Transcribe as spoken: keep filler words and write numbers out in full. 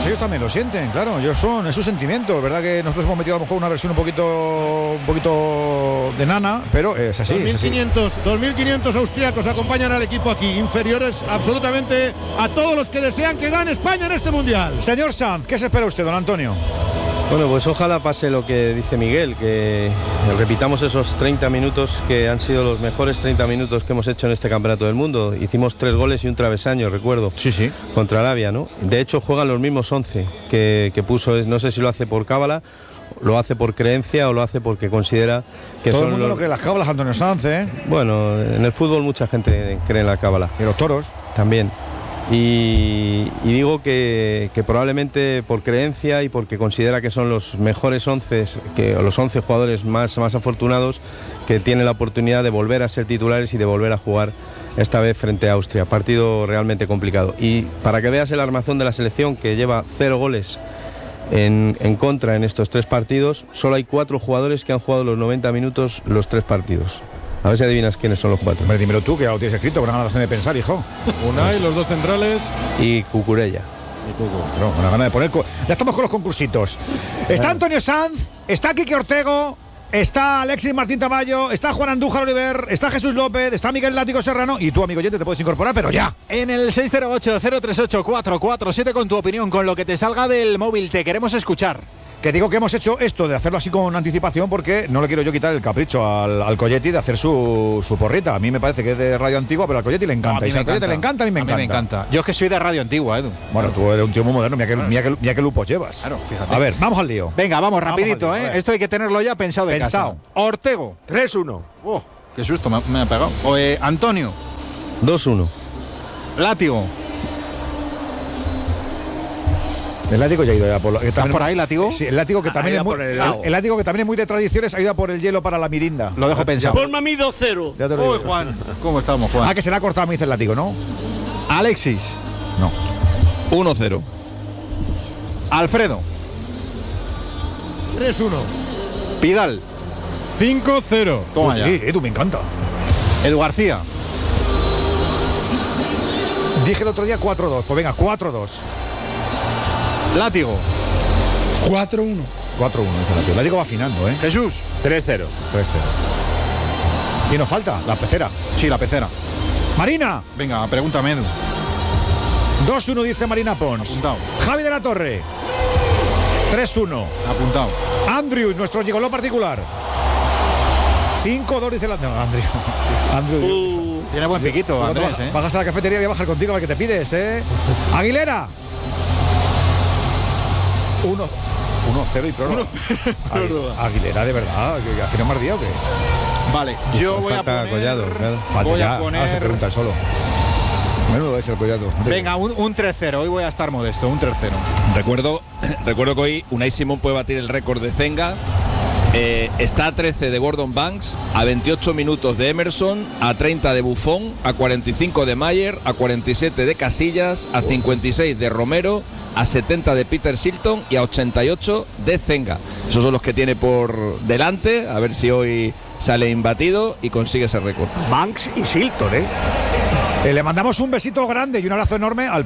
ellos también lo sienten, claro, ellos son, es su sentimiento, verdad que nosotros hemos metido a lo mejor una versión un poquito un poquito de nana, pero es así, dos mil quinientos, es así. dos mil quinientos austriacos acompañan al equipo aquí, inferiores absolutamente a todos los que desean que gane España en este Mundial. Señor Sanz, ¿qué se espera usted, don Antonio? Bueno, pues ojalá pase lo que dice Miguel, que repitamos esos treinta minutos que han sido los mejores treinta minutos que hemos hecho en este Campeonato del Mundo. Hicimos tres goles y un travesaño, recuerdo. Sí, sí. Contra Arabia, ¿no? De hecho, juegan los mismos once que, que puso, no sé si lo hace por cábala, lo hace por creencia o lo hace porque considera que Todo son el mundo los... lo cree las cábalas, Antonio Sanz, ¿eh? Bueno, en el fútbol mucha gente cree en la cábala. Y los toros. También. Y, y digo que, que probablemente por creencia y porque considera que son los mejores once, que, los once jugadores más, más afortunados que tienen la oportunidad de volver a ser titulares y de volver a jugar esta vez frente a Austria. Partido realmente complicado. Y para que veas el armazón de la selección, que lleva cero goles en, en contra en estos tres partidos, solo hay cuatro jugadores que han jugado los noventa minutos los tres partidos. A ver si adivinas quiénes son los cuatro. Hombre, dímelo tú, que ya lo tienes escrito, con una gana de pensar, hijo. Unai, los dos centrales. Y Cucurella. No, una gana de poner... Ya estamos con los concursitos. Está Antonio Sanz, está Quique Ortego, está Alexis Martín Tamayo, está Juan Andújar Oliver, está Jesús López, está Miguel Látigo Serrano y tú, amigo oyente, te puedes incorporar, pero ya. En el seis cero ocho, cero tres ocho, cuatro cuatro siete con tu opinión, con lo que te salga del móvil, te queremos escuchar. Que digo que hemos hecho esto de hacerlo así con anticipación porque no le quiero yo quitar el capricho al, al Colletti de hacer su, su porrita. A mí me parece que es de radio antigua, pero al Colletti le encanta. No, y si al Colletti le encanta, a mí me encanta. A mí me encanta. Yo es que soy de radio antigua, Edu. Bueno, tú eres un tío muy moderno, mira que, mira que, mira que lupos llevas. Claro, fíjate. A ver, vamos al lío. Venga, vamos rapidito, vamos lío, ¿eh? Esto hay que tenerlo ya pensado de Pensado. casa. Ortego. tres uno. Oh, qué susto me, me ha pegado. O, eh, Antonio. dos uno. Látigo. El látigo ya ha ido ya por, la, que ¿Estás también, por ahí, látigo? Sí, el látigo que Ha también ido es muy, por el el, lado. el látigo que también es muy de tradiciones, ha ido a por el hielo para la mirinda. Lo dejo pensado. Ponme a mí dos cero. Ya te lo digo. Uy, Juan. ¿Cómo estamos, Juan? Ah, que se le ha cortado, me dice el látigo, ¿no? Alexis. No. uno cero. Alfredo. tres uno. Pidal. cinco cero. Toma ya. Sí, Edu, me encanta. Edu García. Dije el otro día cuatro dos. Pues venga, cuatro dos. Látigo. cuatro uno. cuatro uno, dice el látigo. El látigo va afinando, ¿eh? Jesús. tres cero. tres cero. ¿Y nos falta? La pecera. Sí, la pecera. Marina. Venga, pregúntame, Edu. dos uno dice Marina Pons. Apuntado. Javi de la Torre. tres uno. Apuntado. Andrew, nuestro gigoló particular. cinco dos dice el Andrew. Andrew. Andrew. Uh, Tiene buen piquito, Andrés, Bajas- ¿eh? Bajas a la cafetería y voy a bajar contigo a ver qué te pides, ¿eh? Aguilera. uno cero y prórroga. Agu- Aguilera, de verdad. ¿Que ¿Aquí no me ardía o qué? Vale, yo voy a Falta poner... Collado, claro. Falta Voy ya. a poner... Ah, se pregunta el solo. Menudo es el collado. Venga, un, un tres cero. Hoy voy a estar modesto, un tres cero. Recuerdo, recuerdo que hoy Unai Simón puede batir el récord de Zenga. Eh, está a trece de Gordon Banks, a veintiocho minutos de Emerson, a treinta de Buffon, a cuarenta y cinco de Mayer, a cuarenta y siete de Casillas, a cincuenta y seis de Romero, a setenta de Peter Shilton y a ochenta y ocho de Zenga. Esos son los que tiene por delante, a ver si hoy sale imbatido y consigue ese récord. Banks y Silton, ¿eh? Eh, le mandamos un besito grande y un abrazo enorme al